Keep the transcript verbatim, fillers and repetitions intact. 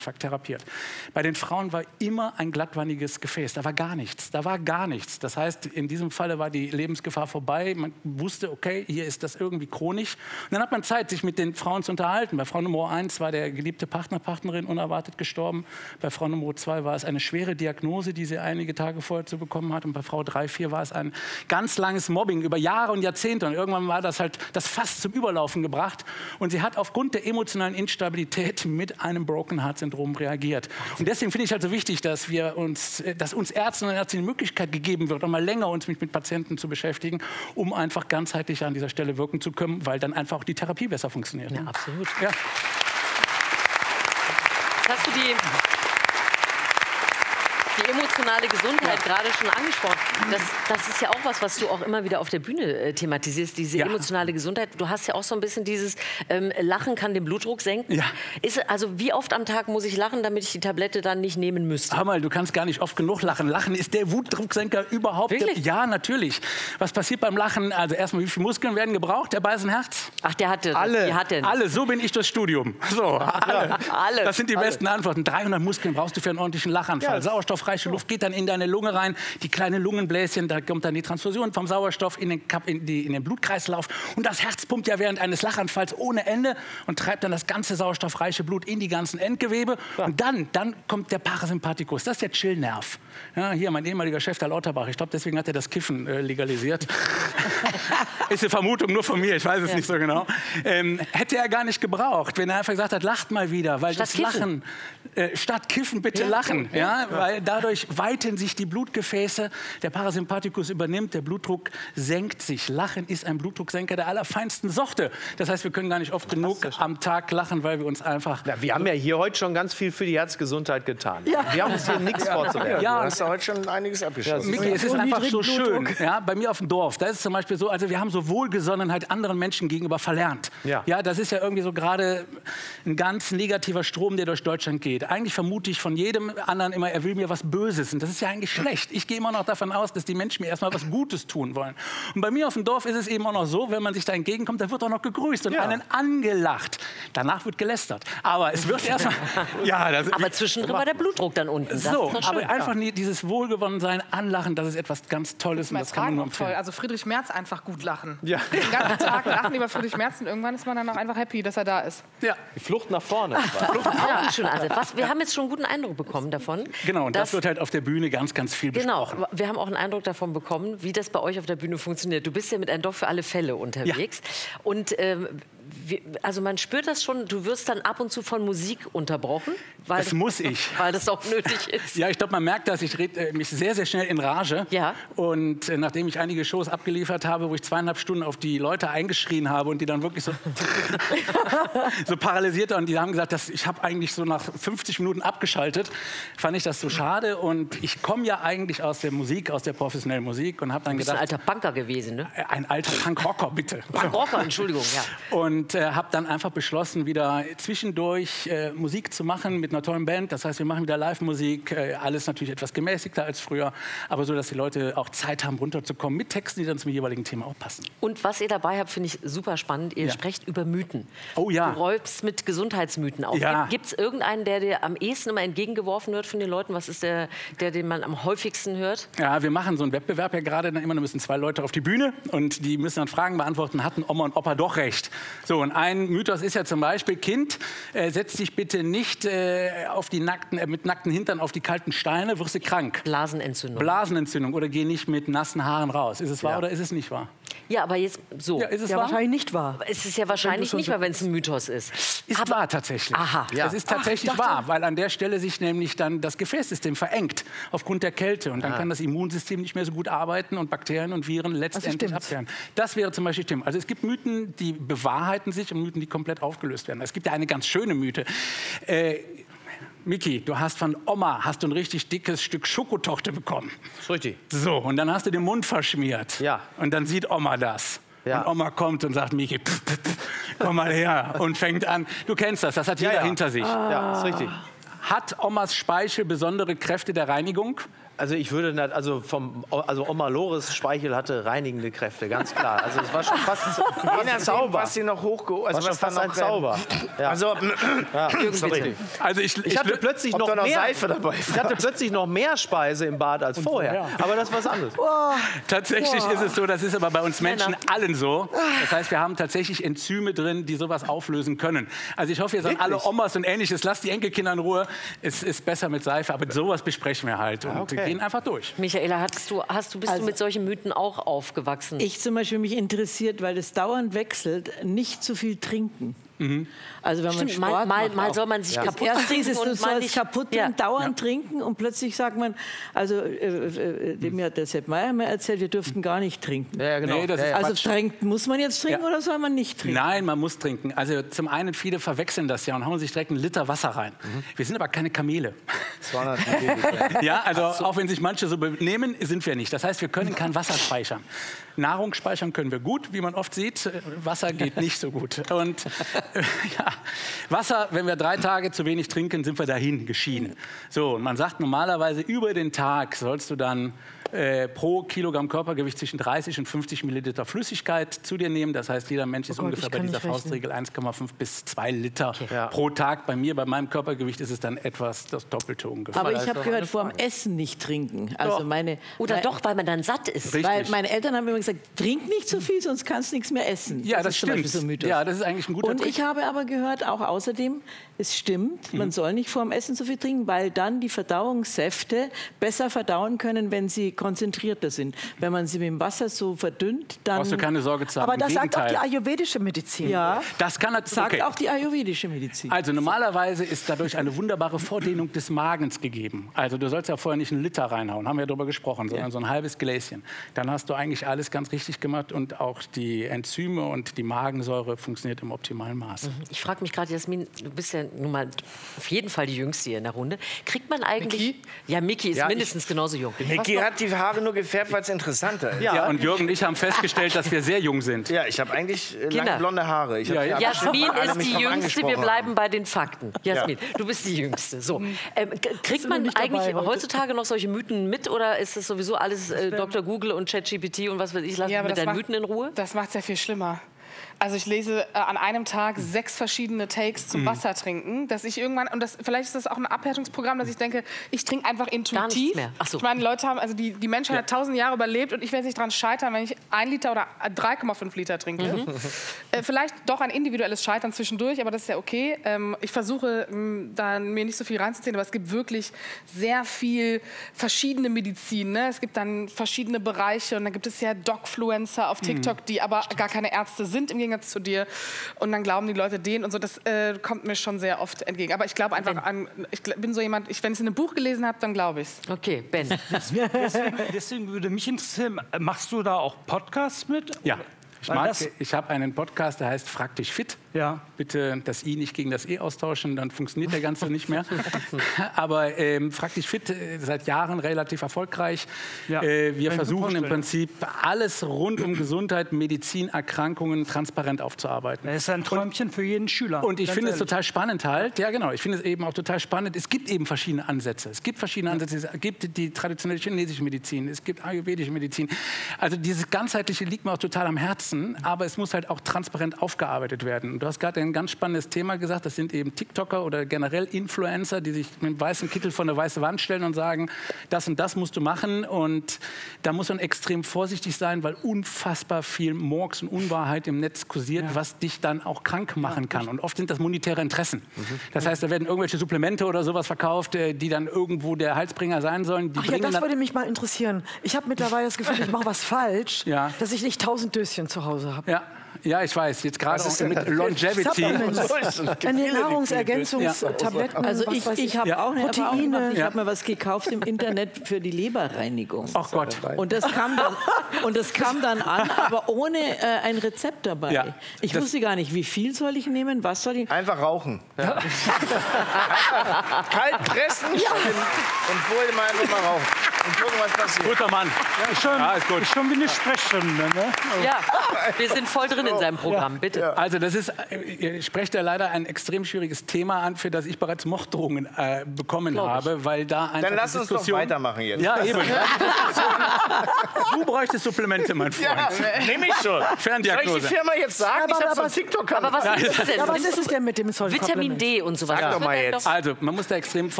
therapiert. Bei den Frauen war immer ein glattwandiges Gefäß. Da war gar nichts. Da war gar nichts. Das heißt, in diesem Falle war die Lebensgefahr vorbei. Man wusste, okay, hier ist das irgendwie chronisch. Und dann hat man Zeit, sich mit den Frauen zu unterhalten. Bei Frau Nummer eins war der geliebte Partner, Partnerin unerwartet gestorben. Bei Frau Nummer zwei war es eine schwere Diagnose, die sie einige Tage vorher zu bekommen hat. Und bei Frau drei, vier war es ein ganz langes Mobbing über Jahre und Jahrzehnte. Und irgendwann war das halt das Fass zum Überlaufen gebracht. Und sie hat aufgrund der emotionalen Instabilität mit einem Broken Heart Syndrom reagiert. Und deswegen finde ich halt so wichtig, dass wir uns, dass uns Ärzten und Ärztinnen die Möglichkeit gegeben wird, mal länger uns mit, mit Patienten zu beschäftigen, um einfach ganzheitlich an dieser Stelle wirken zu können, weil dann einfach auch die Therapie besser funktioniert. Ja, absolut. Ja. Hast du die Die emotionale Gesundheit ja. gerade schon angesprochen. Das, das ist ja auch was, was du auch immer wieder auf der Bühne äh, thematisierst, diese ja. emotionale Gesundheit. Du hast ja auch so ein bisschen dieses ähm, Lachen kann den Blutdruck senken. Ja. Ist, also wie oft am Tag muss ich lachen, damit ich die Tablette dann nicht nehmen müsste? Hör mal, du kannst gar nicht oft genug lachen. Lachen ist der Blutdrucksenker überhaupt. Wirklich? Der, ja, natürlich. Was passiert beim Lachen? Also erstmal, wie viele Muskeln werden gebraucht? Der Beisenherz? Ach, der hatte alle. Die hat den. Alle, so bin ich durchs Studium. So, alle. alle. Das sind die alle. besten Antworten. dreihundert Muskeln brauchst du für einen ordentlichen Lachanfall. Ja. Sauerstoffreiche Luft geht dann in deine Lunge rein, die kleinen Lungenbläschen, da kommt dann die Transfusion vom Sauerstoff in den, in, die, in den Blutkreislauf und das Herz pumpt ja während eines Lachanfalls ohne Ende und treibt dann das ganze sauerstoffreiche Blut in die ganzen Endgewebe ja. und dann, dann kommt der Parasympathikus, das ist der Chillnerv. Ja, hier mein ehemaliger Chef, der Lauterbach, ich glaube, deswegen hat er das Kiffen äh, legalisiert. Ist eine Vermutung nur von mir, ich weiß es ja. nicht so genau. Ähm, hätte er gar nicht gebraucht, wenn er einfach gesagt hat, lacht mal wieder, weil statt das Kiffen. Lachen, äh, statt Kiffen bitte ja, lachen, ja, ja. ja, weil dadurch weiten sich die Blutgefäße, der Parasympathikus übernimmt, der Blutdruck senkt sich. Lachen ist ein Blutdrucksenker der allerfeinsten Sorte. Das heißt, wir können gar nicht oft genug am Tag lachen, weil wir uns einfach... Ja, wir haben ja hier heute schon ganz viel für die Herzgesundheit getan. Ja. Wir haben uns hier nichts ja. vorzuwerfen. Ja, du hast ja heute schon einiges abgeschlossen. Micky, es ist einfach so schön. Ja, bei mir auf dem Dorf, da ist es zum Beispiel so, also wir haben so Wohlgesonnenheit anderen Menschen gegenüber verlernt. Ja. Ja, das ist ja irgendwie so gerade ein ganz negativer Strom, der durch Deutschland geht. Eigentlich vermute ich von jedem anderen immer, er will mir was Böses. Und das ist ja eigentlich schlecht. Ich gehe immer noch davon aus, dass die Menschen mir erstmal was Gutes tun wollen. Und bei mir auf dem Dorf ist es eben auch noch so, wenn man sich da entgegenkommt, da wird auch noch gegrüßt und ja. einen angelacht. Danach wird gelästert. Aber es wird erstmal... ja, das, aber zwischendrin war der Blutdruck dann unten. Das so, ist aber einfach nie dieses Wohlgewonnensein, Anlachen, das ist etwas ganz Tolles und das kann man nur empfehlen. Also Friedrich Merz einfach gut lachen. Ja. Den ganzen Tag lachen über Friedrich Merz und irgendwann ist man dann auch einfach happy, dass er da ist. Ja. Die Flucht nach vorne. Flucht ja. Schon, also, was, wir haben jetzt schon einen guten Eindruck bekommen davon. Genau, und das wird halt auf der Bühne ganz, ganz viel besprochen. Genau, wir haben auch einen Eindruck davon bekommen, wie das bei euch auf der Bühne funktioniert. Du bist ja mit einem Doch für alle Fälle unterwegs. Ja. Und ähm, wie, also man spürt das schon, du wirst dann ab und zu von Musik unterbrochen. Weil das, das muss ich. Weil das auch nötig ist. Ja, ich glaube, man merkt das. Ich rede äh, mich sehr, sehr schnell in Rage. Ja. Und äh, nachdem ich einige Shows abgeliefert habe, wo ich zweieinhalb Stunden auf die Leute eingeschrien habe und die dann wirklich so, so paralysiert waren, und die haben gesagt, dass ich habe eigentlich so nach fünfzig Minuten abgeschaltet, fand ich das so schade. Und ich komme ja eigentlich aus der Musik, aus der professionellen Musik und habe dann gedacht... Du bist ein alter Punker gewesen, ne? Ein alter Punkrocker, bitte. Punkrocker, Entschuldigung, ja. Und äh, habe dann einfach beschlossen, wieder zwischendurch äh, Musik zu machen mit einer tollen Band. Das heißt, wir machen wieder Live-Musik, äh, alles natürlich etwas gemäßigter als früher, aber so, dass die Leute auch Zeit haben, runterzukommen mit Texten, die dann zum jeweiligen Thema auch passen. Und was ihr dabei habt, finde ich super spannend. Ihr ja. sprecht über Mythen. Oh ja. Du räumst mit Gesundheitsmythen auf. Ja. Gibt es irgendeinen, der dir am ehesten immer entgegengeworfen wird von den Leuten? Was ist der, der, den man am häufigsten hört? Ja, wir machen so einen Wettbewerb ja gerade. Dann immer, da müssen zwei Leute auf die Bühne und die müssen dann Fragen beantworten, hatten Oma und Opa doch recht? So, und ein Mythos ist ja zum Beispiel, Kind, äh, setz dich bitte nicht äh, auf die nackten, äh, mit nackten Hintern auf die kalten Steine, wirst du krank. Blasenentzündung. Blasenentzündung oder geh nicht mit nassen Haaren raus. Ist es wahr ja. oder ist es nicht wahr? Ja, aber jetzt so. Ja, ist es ja, wahr? wahrscheinlich nicht wahr. Es ist ja wahrscheinlich nicht wahr, wenn es ein Mythos ist. Ist aber wahr tatsächlich. Aha. Ja. Es ist tatsächlich Ach, wahr, weil an der Stelle sich nämlich dann das Gefäßsystem verengt aufgrund der Kälte und dann ah. kann das Immunsystem nicht mehr so gut arbeiten und Bakterien und Viren letztendlich abwehren. Das wäre zum Beispiel Thema. Also es gibt Mythen, die bewahrheiten sich und Mythen, die komplett aufgelöst werden. Es gibt ja eine ganz schöne Mythe. Äh, Micky, du hast von Oma hast du ein richtig dickes Stück Schokotorte bekommen. Das ist richtig. So, und dann hast du den Mund verschmiert. Ja. Und dann sieht Oma das. Ja. Und Oma kommt und sagt, Micky, pff, pff, pff, komm mal her. Und fängt an. Du kennst das, das hat jeder ja, ja. hinter sich. Ah. Ja, das ist richtig. Hat Omas Speichel besondere Kräfte der Reinigung? Also ich würde nicht, also vom, also Oma Lores Speichel hatte reinigende Kräfte, ganz klar. Also es war schon fast ein Zauber. Was sie noch hochgeholt, also was fast ein Zauber. Ja. Also, ja, sorry. Also ich, ich, ich hatte plötzlich noch, noch mehr, Seife dabei. Ich hatte plötzlich noch mehr Speise im Bad als vorher. Ja. Aber das war was anderes. Oh. Tatsächlich oh. ist es so, das ist aber bei uns Menschen allen so. Das heißt, wir haben tatsächlich Enzyme drin, die sowas auflösen können. Also ich hoffe, ihr seid alle Omas und Ähnliches. Lasst die Enkelkinder in Ruhe. Es ist besser mit Seife, aber sowas besprechen wir halt und okay. gehen einfach durch. Michaela, hast du, hast du, bist also, du mit solchen Mythen auch aufgewachsen? Ich zum Beispiel mich interessiert, weil es dauernd wechselt, nicht zu viel trinken. Mhm. Also wenn Stimmt, man Sport mal, macht, mal soll man sich ja. kaputt Erst trinken ist es, du sollst kaputt ja. trinken, dauernd ja. trinken und plötzlich sagt man, also äh, äh, mir hat der Sepp Meier mal erzählt, wir dürften gar nicht trinken. Ja, genau. Nee, das ist also trinkt, muss man jetzt trinken ja. oder soll man nicht trinken? Nein, man muss trinken. Also zum einen, viele verwechseln das ja und hauen sich direkt einen Liter Wasser rein. Mhm. Wir sind aber keine Kamele. zweihundert Milliliter. Ja, also so. Auch wenn sich manche so benehmen, sind wir nicht. Das heißt, wir können kein Wasser speichern. Nahrung speichern können wir gut, wie man oft sieht. Wasser geht nicht so gut. Und äh, ja, Wasser, wenn wir drei Tage zu wenig trinken, sind wir dahin geschieden. So, und man sagt normalerweise, über den Tag sollst du dann äh, pro Kilogramm Körpergewicht zwischen dreißig und fünfzig Milliliter Flüssigkeit zu dir nehmen. Das heißt, jeder Mensch ist oh Gott, ungefähr bei dieser Faustregel eins Komma fünf bis zwei Liter okay. ja. pro Tag. Bei mir, bei meinem Körpergewicht ist es dann etwas das Doppelte ungefähr. Aber ich habe gehört, vor dem Essen nicht trinken. Also doch. meine, Oder mein, doch, weil man dann satt ist. Richtig. Weil meine Eltern haben immer gesagt, trink nicht so viel, sonst kannst du nichts mehr essen. Ja, das, das stimmt. So ja, das ist eigentlich ein guter Und Trick. ich habe aber gehört, auch außerdem, es stimmt, mhm. man soll nicht vor dem Essen so viel trinken, weil dann die Verdauungssäfte besser verdauen können, wenn sie konzentrierter sind. Wenn man sie mit dem Wasser so verdünnt, dann... Brauchst du keine Sorge zu haben. Aber das sagt auch die Gegenteil. ayurvedische Medizin. Ja, das kann das sagt okay. auch die ayurvedische Medizin. Also normalerweise ist dadurch eine wunderbare Vordehnung des Magens gegeben. Also du sollst ja vorher nicht einen Liter reinhauen, haben wir ja darüber gesprochen, sondern ja. so ein halbes Gläschen. Dann hast du eigentlich alles ganz richtig gemacht und auch die Enzyme und die Magensäure funktioniert im optimalen Maß. Ich frage mich gerade, Jasmin, du bist ja nun mal auf jeden Fall die Jüngste hier in der Runde. Kriegt man eigentlich... Miki? Ja, Miki ist ja, mindestens ich, genauso jung. Miki hat die Haare nur gefärbt, weil es interessanter ist. Ja. ja, und Jürgen und ich haben festgestellt, dass wir sehr jung sind. Ja, ich habe eigentlich äh, lange blonde Haare. Ich ja, ja. Jasmin ist die Jüngste, wir bleiben bei den Fakten. Jasmin, ja. du bist die Jüngste. So. Ähm, kriegt man eigentlich heutzutage noch solche Mythen mit oder ist das sowieso alles äh, Doktor Google und ChatGPT und was weiß ich, lass ja, mit deinen macht, Mythen in Ruhe? Das macht es ja viel schlimmer. Also ich lese äh, an einem Tag sechs verschiedene Takes zum mm. Wasser trinken, dass ich irgendwann, und das, vielleicht ist das auch ein Abhärtungsprogramm, dass ich denke, ich trinke einfach intuitiv. Mehr. Ach so. Ich meine, Leute haben, also die, die Menschheit ja. hat tausend Jahre überlebt und ich werde nicht daran scheitern, wenn ich ein Liter oder drei Komma fünf Liter trinke. Mhm. Äh, vielleicht doch ein individuelles Scheitern zwischendurch, aber das ist ja okay. Ähm, ich versuche, mh, da mir nicht so viel reinzuziehen, aber es gibt wirklich sehr viel verschiedene Medizin. Ne? Es gibt dann verschiedene Bereiche und dann gibt es ja Docfluencer auf TikTok, mhm. die aber gar keine Ärzte sind, im Gegensatz zu dir. Und dann glauben die Leute den und so. Das äh, kommt mir schon sehr oft entgegen. Aber ich glaube einfach ben. an, ich bin so jemand, ich, wenn ich es in einem Buch gelesen habe, dann glaube ich es. Okay, Ben. deswegen, deswegen würde mich interessieren, machst du da auch Podcasts mit? Ja. Ich, mag, ich habe einen Podcast, der heißt Frag dich fit. Ja. Bitte das I nicht gegen das E austauschen, dann funktioniert der Ganze nicht mehr. Aber ähm, Frag dich fit, seit Jahren relativ erfolgreich. Ja. Äh, wir versuchen im Prinzip alles rund um Gesundheit, Medizin, Erkrankungen transparent aufzuarbeiten. Das ist ein Träumchen und, für jeden Schüler. Und ich finde es total spannend halt. Ja, genau. Ich finde es eben auch total spannend. Es gibt eben verschiedene Ansätze. Es gibt verschiedene Ansätze. Es gibt die traditionelle chinesische Medizin. Es gibt ayurvedische Medizin. Also dieses Ganzheitliche liegt mir auch total am Herzen. Aber es muss halt auch transparent aufgearbeitet werden. Du hast gerade ein ganz spannendes Thema gesagt. Das sind eben TikToker oder generell Influencer, die sich mit einem weißen Kittel vor eine weiße Wand stellen und sagen, das und das musst du machen. Und da muss man extrem vorsichtig sein, weil unfassbar viel Murks und Unwahrheit im Netz kursiert, ja. was dich dann auch krank machen kann. Und oft sind das monetäre Interessen. Mhm. Das heißt, da werden irgendwelche Supplemente oder sowas verkauft, die dann irgendwo der Heilsbringer sein sollen. Die Ach ja, das würde mich mal interessieren. Ich habe mittlerweile das Gefühl, ich mache was falsch, ja. dass ich nicht tausend Döschen zu Hause habe. Ja. Ja, ich weiß. Jetzt gerade auch mit Longevity. Eine Nahrungsergänzungstabletten. Also ich, ich habe ja. auch eine Erfahrung gemacht. Ich ja. habe mir was gekauft im Internet für die Leberreinigung. Ach Gott. Und das kam dann, und das kam dann an, aber ohne äh, ein Rezept dabei. Ja. Ich das wusste gar nicht, wie viel soll ich nehmen, was soll ich... Einfach rauchen. Ja. Kalt pressen ja. und vorher mal einfach mal rauchen. Und gucken, was passiert. Guter Mann. Ja, schon, ja, ist gut. Schon wie eine Sprechstunde, ne? Ja, wir sind voll drin in seinem Programm, bitte. Ja. Also das ist, ihr sprecht ja leider ein extrem schwieriges Thema an, für das ich bereits Morddrohungen äh, bekommen Glaub habe, ich. weil da einfach Dann lass uns doch weitermachen jetzt. Ja, eben. Du bräuchtest Supplemente, mein Freund. Ja, nehme ich schon. Ferndiagnose. Soll ich die Firma jetzt sagen? Aber, ich habe aber, so TikTok. Aber was ist es denn? Ja, was ist es denn mit dem Zollkomplement? Vitamin D und sowas. Sag doch mal jetzt. Also, man muss da extrem